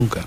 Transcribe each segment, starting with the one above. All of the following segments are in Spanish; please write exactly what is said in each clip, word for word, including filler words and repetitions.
nunca.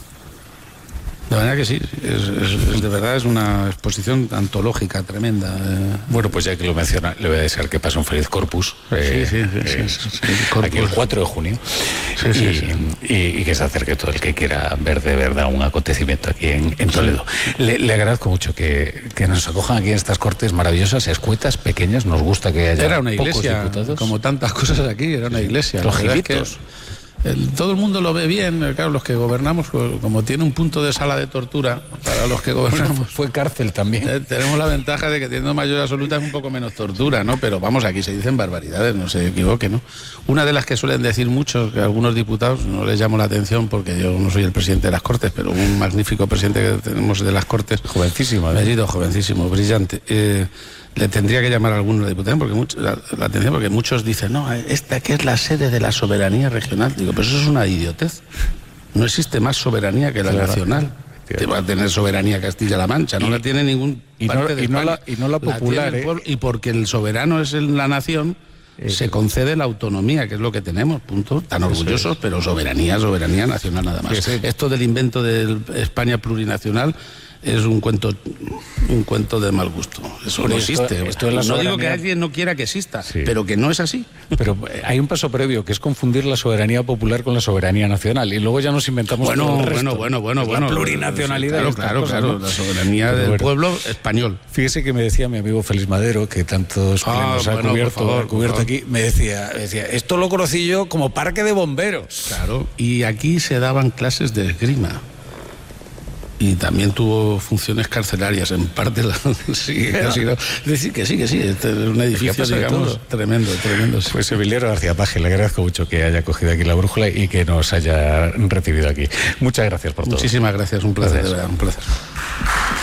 De manera que sí, es, es, es, de verdad es una exposición antológica tremenda. Eh. Bueno, pues ya que lo menciona, le voy a desear que pase un feliz Corpus. Eh, sí, sí, sí, eh, sí, sí, sí. Corpus. Aquí el cuatro de junio. Sí, sí, y, sí. Y, y que se acerque todo el que quiera ver de verdad un acontecimiento aquí en, en Toledo. Le, le agradezco mucho que, que nos acojan aquí en estas cortes maravillosas, escuetas, pequeñas. Nos gusta que haya era una pocos iglesia, diputados. Como tantas cosas aquí, era una iglesia. Los gilitos. El, todo el mundo lo ve bien, claro, los que gobernamos, como tiene un punto de sala de tortura, para los que gobernamos... Bueno, fue cárcel también. Eh, tenemos la ventaja de que teniendo mayoría absoluta es un poco menos tortura, ¿no? Pero vamos, aquí se dicen barbaridades, no se equivoque, ¿no? Una de las que suelen decir muchos, que a algunos diputados, no les llamo la atención porque yo no soy el presidente de las Cortes, pero un magnífico presidente que tenemos de las Cortes... Jovencísimo, ¿eh? Merido, jovencísimo, brillante... Eh, le tendría que llamar a algunos diputados porque mucho, la, la atención porque muchos dicen, no, esta que es la sede de la soberanía regional. Digo, pero eso es una idiotez. No existe más soberanía que la claro. nacional. Te va a tener soberanía Castilla-La Mancha, no y, la tiene ningún y parte no, de y no la y no la popular, la ¿eh? pueblo, y porque el soberano es en la nación, eh, se concede la autonomía, que es lo que tenemos, punto. Tan orgullosos, es. Pero soberanía, soberanía nacional nada más. Sí, sí. Esto del invento de España plurinacional es un cuento un cuento de mal gusto. Eso bueno, no existe. Esto, esto es la no digo que alguien no quiera que exista, sí. pero que no es así. Pero hay un paso previo, que es confundir la soberanía popular con la soberanía nacional. Y luego ya nos inventamos bueno, todo el resto. Bueno, bueno, bueno, pues bueno. La plurinacionalidad. Claro, claro, cosas, claro. ¿no? La soberanía pero del bueno. pueblo español. Fíjese que me decía mi amigo Félix Madero, que tantos ah, nos ha bueno, cubierto, favor, ha cubierto aquí, me decía, me decía, esto lo conocí yo como parque de bomberos. Claro. Y aquí se daban clases de esgrima. Y también tuvo funciones carcelarias, en parte. La, sí, casi, ¿no? Decir que sí, que sí, este es un edificio, digamos, tremendo, tremendo. Sí. Pues Emiliano García Paje, le agradezco mucho que haya cogido aquí la brújula y que nos haya recibido aquí. Muchas gracias por todo. Muchísimas gracias, un placer, gracias. De verdad, un placer.